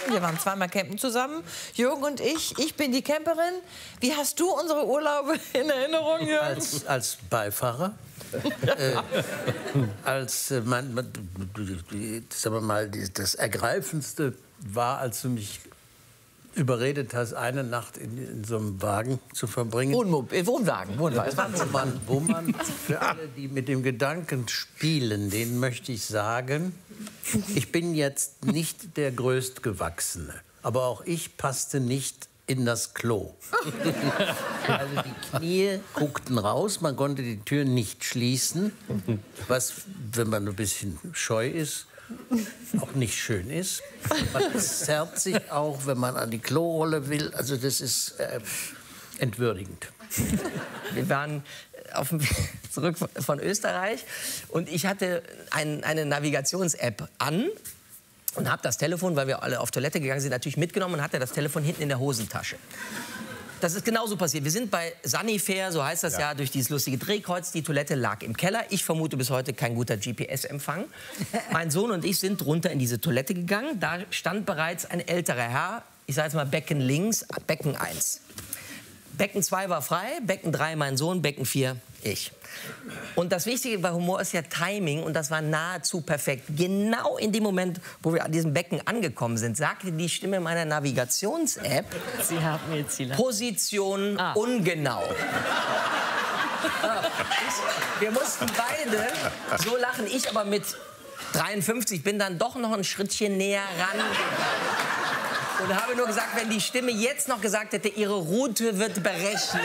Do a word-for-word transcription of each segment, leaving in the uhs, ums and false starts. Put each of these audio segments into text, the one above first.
Wir waren zweimal campen zusammen, Jürgen und ich. Ich bin die Camperin. Wie hast du unsere Urlaube in Erinnerung, Jürgen? Als, als Beifahrer. äh, als äh, man, man, sagen wir mal, das Ergreifendste war, als du mich überredet hast, eine Nacht in, in so einem Wagen zu verbringen. Wohnmob äh, Wohnwagen, Wohnwagen. Wo man, wo man, für alle, die mit dem Gedanken spielen, denen möchte ich sagen, ich bin jetzt nicht der Größtgewachsene, aber auch ich passte nicht in das Klo. Also die Knie guckten raus, man konnte die Tür nicht schließen, was, wenn man ein bisschen scheu ist, auch nicht schön ist. Man zerrt sich auch, wenn man an die Klorolle will. Also das ist äh, entwürdigend. Wir waren auf dem Weg zurück von Österreich und ich hatte ein, eine Navigations-App an und habe das Telefon, weil wir alle auf Toilette gegangen sind, natürlich mitgenommen und hatte das Telefon hinten in der Hosentasche. Das ist genauso passiert. Wir sind bei Sunnyfair, so heißt das ja, ja durch dieses lustige Drehkreuz. Die Toilette lag im Keller. Ich vermute bis heute kein guter G P S-Empfang. Mein Sohn und ich sind runter in diese Toilette gegangen. Da stand bereits ein älterer Herr, ich sage jetzt mal Becken links, Becken eins. Becken zwei war frei, Becken drei mein Sohn, Becken vier ich. Und das Wichtige bei Humor ist ja Timing und das war nahezu perfekt. Genau in dem Moment, wo wir an diesem Becken angekommen sind, sagte die Stimme meiner Navigations-App, Sie haben jetzt Ziele. Position ah. ungenau. Wir mussten beide so lachen, ich aber mit dreiundfünfzig bin dann doch noch ein Schrittchen näher ran. Und habe nur gesagt, wenn die Stimme jetzt noch gesagt hätte, ihre Route wird berechnet.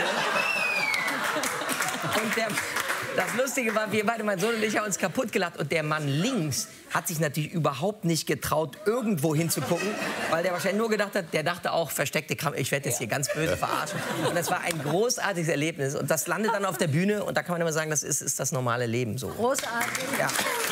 Und der, das Lustige war, wir beide, mein Sohn und ich, haben uns kaputt gelacht. Und der Mann links hat sich natürlich überhaupt nicht getraut, irgendwo hinzugucken, weil der wahrscheinlich nur gedacht hat, der dachte auch, versteckte Kamera, ich werde jetzt hier ganz böse verarschen. Und das war ein großartiges Erlebnis. Und das landet dann auf der Bühne und da kann man immer sagen, das ist, ist das normale Leben so. Großartig. Ja.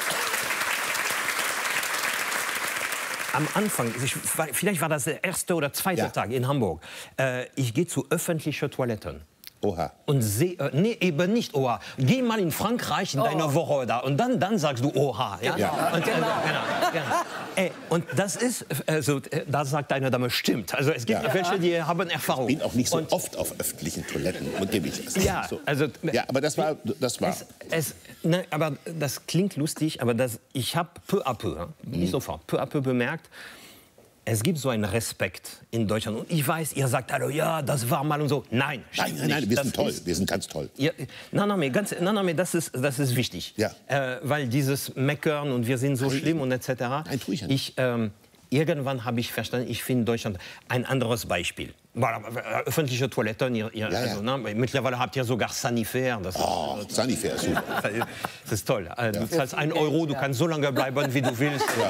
Am Anfang, ich, vielleicht war das der erste oder zweite ja. Tag in Hamburg, äh, ich gehe zu öffentlichen Toiletten. Oha. Und seh, äh, nee, eben nicht Oha. Geh mal in Frankreich in oh. deiner Woche da und dann, dann sagst du Oha. Ja? Ja. Und, äh, genau. genau. Äh, und das ist, also, da sagt eine Dame, stimmt. Also es gibt ja. welche, die haben Erfahrung. Ich bin auch nicht so und, oft auf öffentlichen Toiletten, gebe ich das. Ja, so. also, ja, aber das war, das war. Es, es, ne, aber das klingt lustig, aber das, ich habe peu à peu, nicht mhm. sofort, peu à peu bemerkt, es gibt so einen Respekt in Deutschland. Und ich weiß, ihr sagt, hallo, ja, das war mal und so. Nein, nein, nein, nein wir sind toll. Wir sind ganz toll. Ja, nein, nein, ganz, nein, nein, das ist, das ist wichtig. Ja. Äh, weil dieses Meckern und wir sind so nein, schlimm und et cetera. Nein, tue ich ja nicht. Ich, ähm, irgendwann habe ich verstanden, ich finde Deutschland ein anderes Beispiel. Öffentliche Toiletten, ihr, ihr, ja, ja. Also, ne, mittlerweile habt ihr sogar Sunnyfair. Das oh, ist, Sunnyfair, super. Das ist toll. Ja. Du zahlst einen Euro, du kannst so lange bleiben, wie du willst. Ja.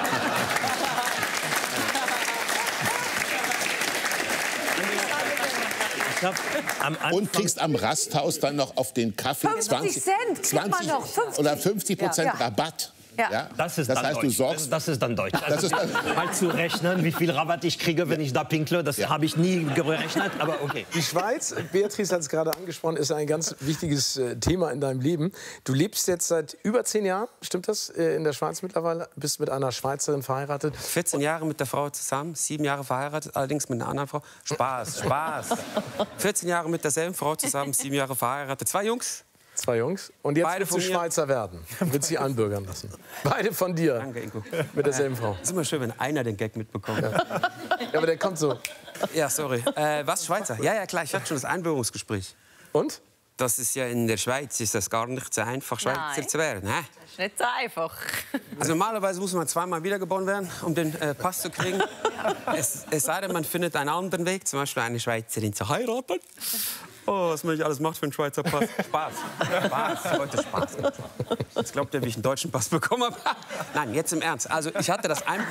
Und kriegst am Rasthaus dann noch auf den Kaffee fünfzig Cent, zwanzig noch, fünfzig. Oder fünfzig Prozent ja. Rabatt. Ja. Ja? Das ist das dann heißt, Deutsch. du sorgst. Das ist dann Deutsch. Also, das ist dann mal zu rechnen, wie viel Rabatt ich kriege, wenn ich da pinkle, das ja. habe ich nie gerechnet, aber okay. Die Schweiz, Beatrice hat es gerade angesprochen, ist ein ganz wichtiges äh, Thema in deinem Leben. Du lebst jetzt seit über zehn Jahren, stimmt das, äh, in der Schweiz mittlerweile? Bist mit einer Schweizerin verheiratet? vierzehn Jahre mit der Frau zusammen, sieben Jahre verheiratet, allerdings mit einer anderen Frau. Spaß, Spaß. vierzehn Jahre mit derselben Frau zusammen, sieben Jahre verheiratet. Zwei Jungs. Zwei Jungs. Und jetzt Beide willst du Schweizer werden. Willst sie einbürgern lassen. Beide von dir. Danke, Ingo. Mit derselben Frau. Ist immer schön, wenn einer den Gag mitbekommt. Ja, ja aber der kommt so. Ja, sorry. Äh, was, Schweizer? Ja, ja, klar. Ich hatte schon das Einbürgerungsgespräch. Und? Das ist ja in der Schweiz ist das gar nicht so einfach, Schweizer Nein. zu werden. Hä? Das ist nicht so einfach. Also normalerweise muss man zweimal wiedergeboren werden, um den äh, Pass zu kriegen. es, es sei denn, man findet einen anderen Weg, zum Beispiel eine Schweizerin zu heiraten. Oh, was man nicht alles macht für einen Schweizer Pass. Spaß. Spaß. Heute Spaß. Jetzt glaubt ihr, wie ich einen deutschen Pass bekommen habe? Nein, jetzt im Ernst. Also ich hatte das ein...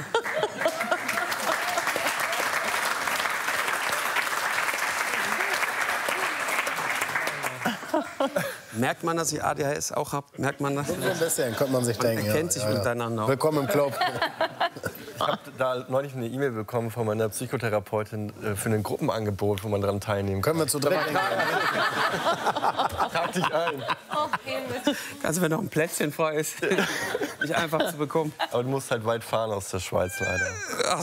Merkt man, dass ich A D H S auch habe? Merkt man das? So ein bisschen, könnte man sich man denken. Man kennt sich ja, ja. miteinander. Willkommen im Club. Ich habe da neulich eine E-Mail bekommen von meiner Psychotherapeutin für ein Gruppenangebot, wo man daran teilnehmen kann. Können wir zu dritt? Trag dich ein. Also wenn noch ein Plätzchen frei ist, mich einfach zu bekommen. Aber du musst halt weit fahren aus der Schweiz leider. Ach